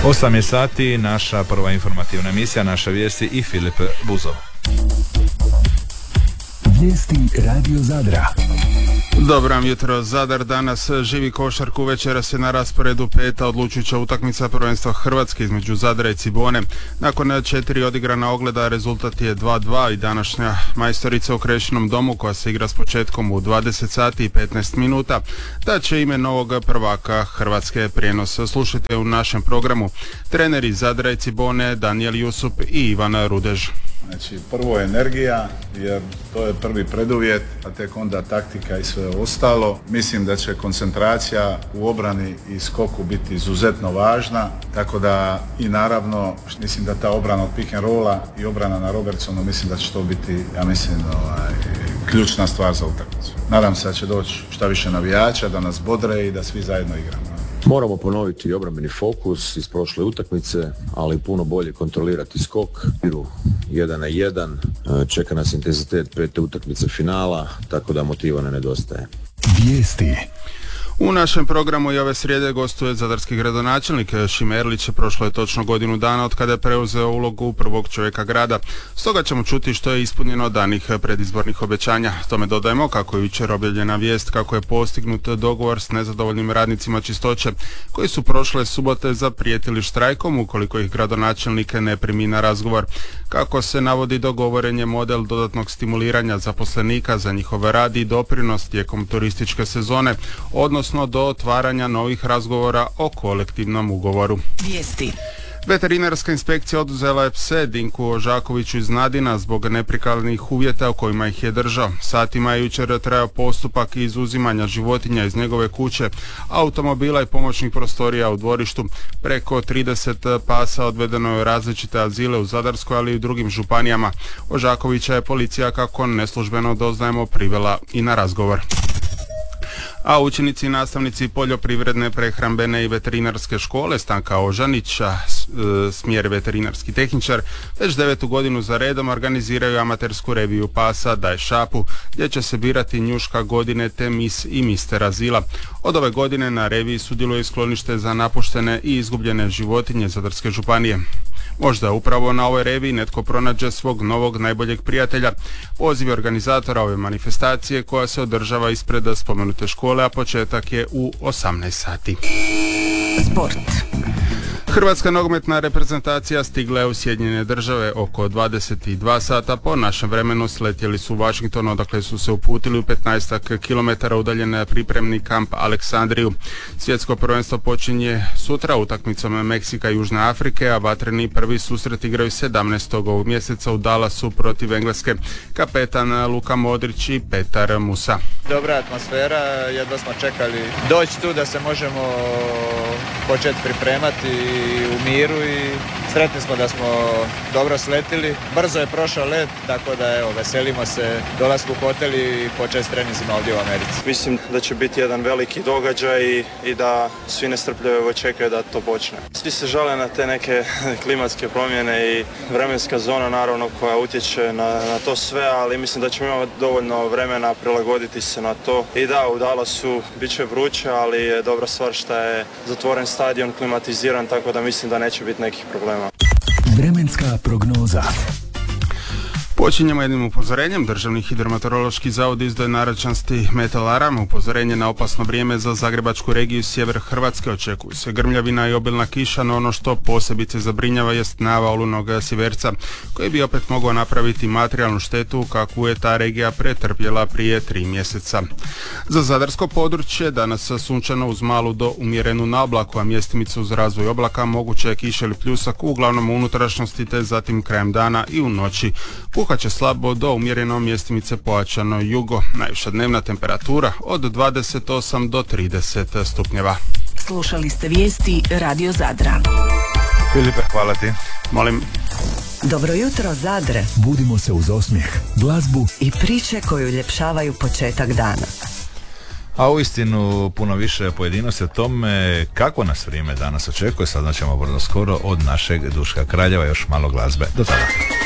8 je sati, naša prva informativna emisija, naše vijesti i Filip Buzov. Vijesti Radio Zadra. Dobro vam jutro. Zadar danas živi košarku. Večeras je na rasporedu peta odlučujuća utakmica prvenstva Hrvatske između Zadra i Cibone. Nakon 4 odigrana ogleda rezultat je 2-2 i današnja majstorica u Krešinom domu, koja se igra s početkom u 20 sati i 15 minuta, da će ime novog prvaka Hrvatske. Prijenos slušajte u našem programu. Treneri Zadra i Cibone Danijel Jusup i Ivan Rudež. Znači, prvo je energija, jer to je prvi preduvjet, a tek onda taktika i sve ostalo. Mislim da će koncentracija u obrani i skoku biti izuzetno važna, tako da i naravno, mislim da ta obrana od pick and rolla i obrana na Robertsonu, mislim da će to biti, ja mislim, ključna stvar za utakmicu. Nadam se da će doći šta više navijača, da nas bodre i da svi zajedno igramo. Moramo ponoviti obrambeni fokus iz prošle utakmice, ali puno bolje kontrolirati skok. 1-1, čeka nas intenzitet pete utakmice finala, tako da motiva ne nedostaje. Vijesti. U našem programu i ove srijede gostuje zadarski gradonačelnik Šime Erlić. Prošlo je točno godinu dana od kada je preuzeo ulogu prvog čovjeka grada. Stoga ćemo čuti što je ispunjeno danih predizbornih obećanja. Tome dodajemo kako je jučer objavljena vijest kako je postignut dogovor s nezadovoljnim radnicima čistoće, koji su prošle subote zaprijetili štrajkom ukoliko ih gradonačelnik ne primi na razgovor. Kako se navodi, dogovoren je model dodatnog stimuliranja zaposlenika za njihov rad i doprinos tijekom turističke sezone, odnosno do otvaranja novih razgovora o kolektivnom ugovoru. Vijesti. Veterinarska inspekcija oduzela je pse Dinku Ožakoviću iz Nadina zbog neprikladnih uvjeta u kojima ih je držao. Satima je jučer trajao postupak izuzimanja životinja iz njegove kuće, automobila i pomoćnih prostorija u dvorištu. Preko 30 pasa odvedeno je u različite azile u Zadarskoj, ali i u drugim županijama. Ožakovića je policija, kako neslužbeno doznajemo, privela i na razgovor. A učenici i nastavnici poljoprivredne, prehrambene i veterinarske škole Stanka Ožanića, smjer veterinarski tehničar, već 9. godinu za redom organiziraju amatersku reviju pasa Daj šapu, gdje će se birati njuška godine te mis i mister azila. Od ove godine na reviji sudjeluje sklonište za napuštene i izgubljene životinje Zadarske županije. Možda upravo na ovoj reviji netko pronađe svog novog najboljeg prijatelja. Poziv je organizatora ove manifestacije, koja se održava ispred spomenute škole, a početak je u 18 sati. Sport. Hrvatska nogometna reprezentacija stigla je u Sjedinjene Države oko 22 sata. Po našem vremenu sletjeli su u Washington, odakle su se uputili u 15 km udaljen pripremni kamp Aleksandriju. Svjetsko prvenstvo počinje sutra utakmicom Meksika i Južne Afrike, a vatreni prvi susret igraju 17. ovog mjeseca u Dallasu protiv Engleske. Kapetan Luka Modrić i Petar Musa. Dobra atmosfera, jedva smo čekali doći tu da se možemo početi pripremati u miru i sretni smo da smo dobro sletili. Brzo je prošao let, tako da evo, veselimo se dolasku u hotel i početi s treninzima ovdje u Americi. Mislim da će biti jedan veliki događaj i da svi nestrpljivo čekaju da to počne. Svi se žale na te neke klimatske promjene i vremenska zona naravno koja utječe na to sve, ali mislim da ćemo imati dovoljno vremena prilagoditi se na to. I da, u Dallasu bit će vruće, ali je dobra stvar što je zatvoren stadion, klimatiziran, tako da mislim da neće biti nekih problema. Vremenska prognoza. Počinjemo jednim upozorenjem. Državni hidrometeorološki zavod izdaje narečnosti metalaram. Upozorenje na opasno vrijeme za zagrebačku regiju i sjever Hrvatske. Očekuju se grmljavina i obilna kiša, no ono što posebice zabrinjava jest najava olujnog sjeverca, koji bi opet mogao napraviti materijalnu štetu kakvu je ta regija pretrpjela prije 3 mjeseca. Za zadarsko područje danas sunčano uz malu do umjerenu naoblaku, a mjestimice uz razvoj oblaka, moguće je kiša ili pljusak uglavnom u unutrašnjosti, te zatim krajem dana i u noći. Puhat će slabo do umjereno, mjestimice pojačano jugo. Najviša dnevna temperatura od 28 do 30 stupnjeva. Slušali ste vijesti Radio Zadra. Filipe, hvala ti. Molim. Dobro jutro, Zadre. Budimo se uz osmijeh, glazbu I priče koju uljepšavaju početak dana. A uistinu puno više pojedinosti o tome kako nas vrijeme danas očekuje. Sad ćemo vrlo skoro od našeg Duška Kraljeva, još malo glazbe. Do tada.